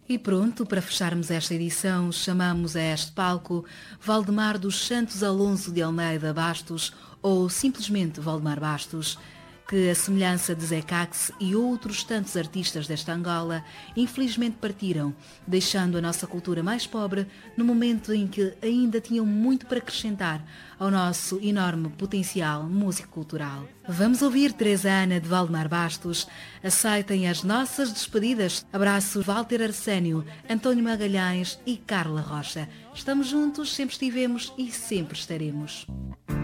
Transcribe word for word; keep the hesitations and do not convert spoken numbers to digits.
E pronto, para fecharmos esta edição, chamamos a este palco Valdemar dos Santos Alonso de Almeida Bastos, ou simplesmente Valdemar Bastos, que, a semelhança de Zé Cax e outros tantos artistas desta Angola, infelizmente partiram, deixando a nossa cultura mais pobre no momento em que ainda tinham muito para acrescentar ao nosso enorme potencial músico-cultural. Vamos ouvir Teresa Ana de Valdemar Bastos. Aceitem as nossas despedidas. Abraço Walter Arsénio, António Magalhães e Carla Rocha. Estamos juntos, sempre estivemos e sempre estaremos.